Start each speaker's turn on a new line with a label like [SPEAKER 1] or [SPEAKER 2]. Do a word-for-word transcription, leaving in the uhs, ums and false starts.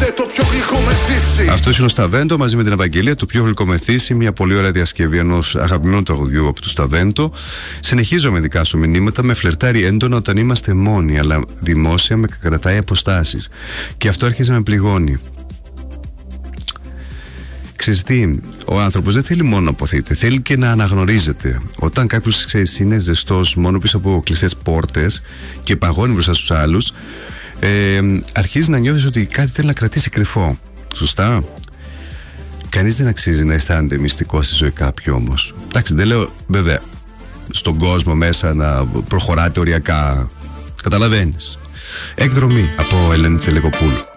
[SPEAKER 1] Είσαι το πιο γλυκό μεθύσι.
[SPEAKER 2] Αυτό είναι ο Σταβέντο μαζί με την Ευαγγελία, το πιο γλυκό μεθύσι. Μια πολύ ωραία διασκευή ενός αγαπημένου τραγουδιού από του Σταβέντο. Συνεχίζω με δικά σου μηνύματα. Με φλερτάρει έντονα όταν είμαστε μόνοι, αλλά δημόσια με κρατάει αποστάσεις. Και αυτό αρχίζει να με πληγώνει. Ξέρεις τι, ο άνθρωπος δεν θέλει μόνο να αποθείτε, θέλει και να αναγνωρίζεται. Όταν κάποιος, ξέρεις, είναι ζεστός μόνο πίσω από κλειστές πόρτες και παγώνει μπροστά στους άλλους, ε, αρχίζει να νιώθεις ότι κάτι θέλει να κρατήσει κρυφό. Σωστά. Κανείς δεν αξίζει να αισθάνεται μυστικό στη ζωή κάποιου όμως. Εντάξει, δεν λέω βέβαια στον κόσμο μέσα να προχωράτε οριακά. Καταλαβαίνεις. Εκδρομή από Ελένη Τσελεκοπούλου.